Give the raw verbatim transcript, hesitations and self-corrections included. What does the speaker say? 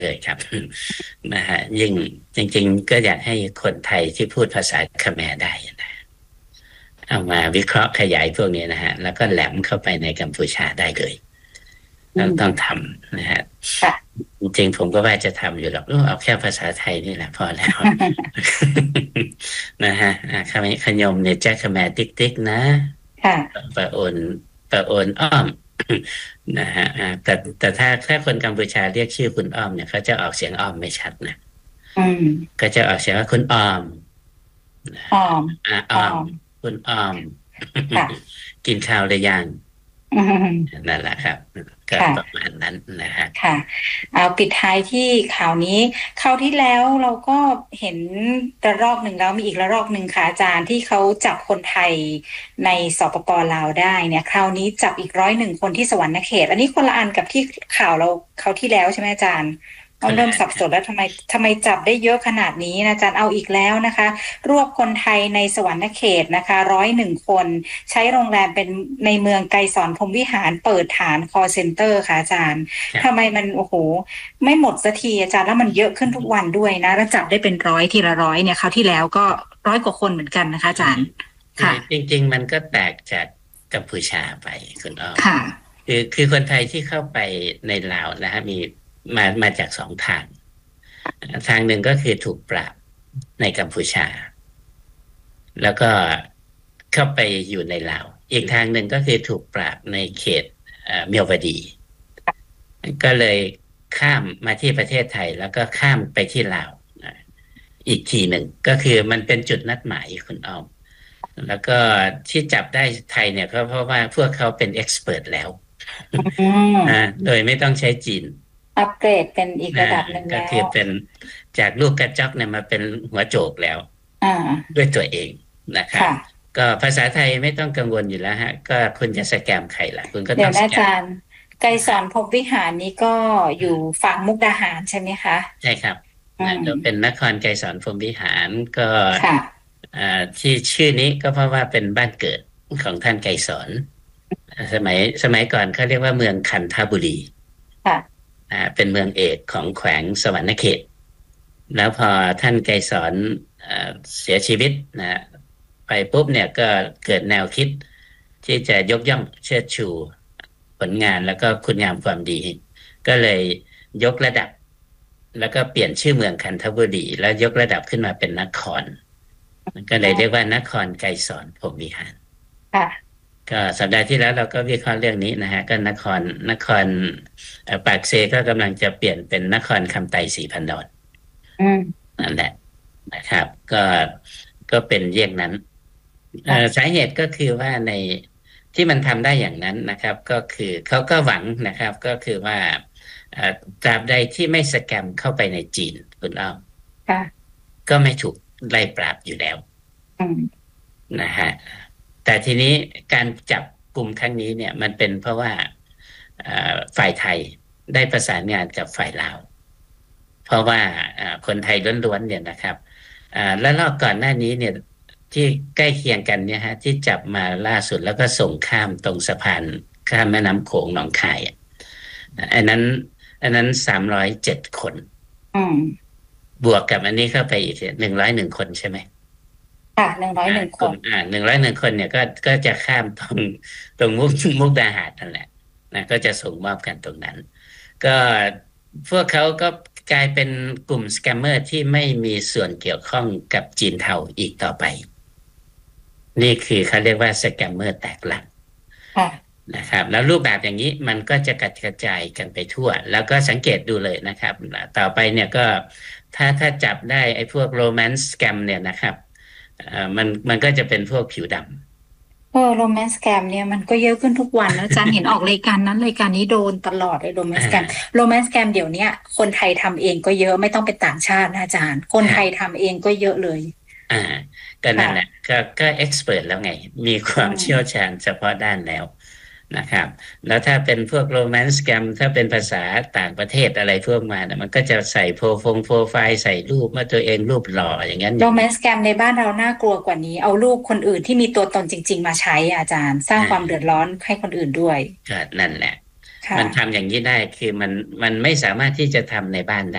เลยครับนะฮะยิ่งจริงๆก็อยากให้คนไทยที่พูดภาษาเขมรได้นะเอามาวิเคราะห์ขยายพวกนี้นะฮะแล้วก็แหลมเข้าไปในกัมพูชาได้เลยต้องต้องทำนะฮะจริงๆผมก็ว่าจะทำอยู่หรอกเอาแค่ภาษาไทยนี่แหละพอแล้ว นะฮะขมขยมเนี่ยแจ็คขแมติ๊กติ๊กนะปะโอนปะโอนอ้อม นะฮะแต่แต่ถ้าถ้าคนกัมพูชาเรียกชื่อคุณอ้อมเนี่ยเขาจะออกเสียงอ้อมไม่ชัดนะก็จะออกเสียงว่าคุณอ้อมอ้อมอ่าอ้อมคุณอ้อม กินข้าวหรือยังนั่นแหละครับก็ประมาณนั้นนะฮะค่ะเอาปิดท้ายที่ข่าวนี้คราวที่แล้วเราก็เห็นระลอกหนึ่งแล้วมีอีกระลอกหนึ่งค่ะอาจารย์ที่เขาจับคนไทยในสปป.ลาวได้เนี่ยคราวนี้จับอีกร้อยหนึ่งคนที่สวรรณเขตอันนี้คนละอันกับที่ข่าวเราคราวที่แล้วใช่ไหมอาจารย์เริ่มสับสนแล้วทำไมทำไมจับได้เยอะขนาดนี้นะอาจารย์เอาอีกแล้วนะคะรวบคนไทยในสวรรณเขตนะคะร้อยหนึ่งคนใช้โรงแรมเป็นในเมืองไกรสอนพรหมวิหารเปิดฐาน call center ค่ะอาจารย์ทำไมมันโอ้โหไม่หมดสักทีอาจารย์แล้วมันเยอะขึ้นทุกวันด้วยนะแล้วจับได้เป็นร้อยทีละร้อยเนี่ยคราวที่แล้วก็ร้อยกว่าคนเหมือนกันนะคะอาจารย์ค่ะจริงๆมันก็แตกจากกัมพูชาไปคุณอ้อมค่ะคือคือคนไทยที่เข้าไปในลาวนะฮะมีมามาจากสองทางทางหนึ่งก็คือถูกปราบในกัมพูชาแล้วก็เข้าไปอยู่ในลาวอีกทางหนึ่งก็คือถูกปราบในเขตเมียวดีก็เลยข้ามมาที่ประเทศไทยแล้วก็ข้ามไปที่ลาวอีกทีหนึ่งก็คือมันเป็นจุดนัดหมายคุณอ้อมแล้วก็ที่จับได้ไทยเนี่ยก็เพราะว่าพวกเขาเป็นเอ็กซ์เพิร์ทแล้วโดยไม่ต้องใช้จีนอัปเกรดเป็นอีกระดับหนึ่งแล้วก็คือเป็นจากลูกกระจอกเนี่ยมาเป็นหัวโจกแล้วด้วยตัวเองนะครับก็ภาษาไทยไม่ต้องกังวลอยู่แล้วฮะก็คุณจะสแกมใครล่ะคุณก็ต้องสแกมเดี๋ยวอาจารย์ไกรสอนพรหมวิหารนี้ก็อยู่ฝั่งมุกดาหารใช่ไหมคะใช่ครับจะเป็นนครไกรสอนพรหมวิหารก็ที่ชื่อนี้ก็เพราะว่าเป็นบ้านเกิดของท่านไกรสอนสมัยสมัยก่อนเขาเรียกว่าเมืองคันธบุรีเป็นเมืองเอกของแขวงสวรรณเขตแล้วพอท่านไกรสอนเสียชีวิตนะไปปุ๊บเนี่ยก็เกิดแนวคิดที่จะยกย่องเชิดชูผลงานแล้วก็คุณงามความดีก็เลยยกระดับแล้วก็เปลี่ยนชื่อเมืองคันธบุรีแล้วยกระดับขึ้นมาเป็นนครก็เลยเรียกว่านครไกรสอนพรหมวิหารก็สัปดาห์ที่แล้วเราก็วิเคราะห์เรื่องนี้นะฮะก็นครนครปากเซก็กำลังจะเปลี่ยนเป็นนครคำไตศรีพันดรนั่นแหละนะครับก็ก็เป็นเยี่ยงนั้นสาเหตุก็คือว่าในที่มันทำได้อย่างนั้นนะครับก็คือเขาก็หวังนะครับก็คือว่าตราบใดที่ไม่สแกมเข้าไปในจีนคุณอ้อมก็ไม่ถูกไล่ปราบอยู่แล้วนะฮะแต่ทีนี้การจับกลุ่มครั้งนี้เนี่ยมันเป็นเพราะว่าฝ่ายไทยได้ประสานงานกับฝ่ายลาวเพราะว่าคนไทยล้วนๆเนี่ยนะครับแล้วรอบก่อนหน้านี้เนี่ยที่ใกล้เคียงกันเนี่ยฮะที่จับมาล่าสุดแล้วก็ส่งข้ามตรงสะพานข้ามแม่น้ำโขงหนองคายอันนั้นอันนั้นสามร้อยเจ็ดคนบวกกับอันนี้เข้าไปอีกหนึ่งร้อยหนึ่งคนใช่ไหมค่ะหนึ่งร้อยหนึ่งคนอ่าหนึ่งร้อยหนึ่งคนเนี่ยก็ก็จะข้ามตรงตรงมุกมุกดาหารนั่นแหละนะก็จะส่งมอบกันตรงนั้นก็พวกเขาก็กลายเป็นกลุ่มสแกมเมอร์ที่ไม่มีส่วนเกี่ยวข้องกับจีนเทาอีกต่อไปนี่คือเขาเรียกว่าสแกมเมอร์แตกหลักนะครับแล้วรูปแบบอย่างนี้มันก็จะกระจายกันไปทั่วแล้วก็สังเกตดูเลยนะครับต่อไปเนี่ยก็ถ้าถ้าจับได้ไอ้พวกโรแมนต์สแกมเนี่ยนะครับมันมันก็จะเป็นพวกผิวดำเออโรแมนต์สแกมเนี่ยมันก็เยอะขึ้นทุกวันนะอาจารย์เห็นออกรายการนั้นรายการนี้โดนตลอดเลยโรแมนต์สแกมโรแมนต์สแกมเดี๋ยวนี้คนไทยทำเองก็เยอะไม่ต้องเป็นต่างชาตินะอาจารย์คนไทยทำเองก็เยอะเลยอ่าก็นั่นแหละก็ก็เอ็กซ์เพิร์ทแล้วไงมีความเชี่ยวชาญเฉพาะด้านแล้วนะครับแล้วถ้าเป็นพวกโรแมนต์สแกมถ้าเป็นภาษาต่างประเทศอะไรพวกมาเนี่ยมันก็จะใส่โปรฟงโปรไฟล์ใส่รูปว่าตัวเองรูปหล่ออย่างนั้นโรแมนต์สแกมในบ้านเราน่ากลัวกว่านี้เอารูปคนอื่นที่มีตัวตนจริงๆมาใช้อาจารย์สร้างความเดือดร้อนให้คนอื่นด้วยก็นั่นแหละมันทำอย่างนี้ได้คือมันมันไม่สามารถที่จะทำในบ้านได้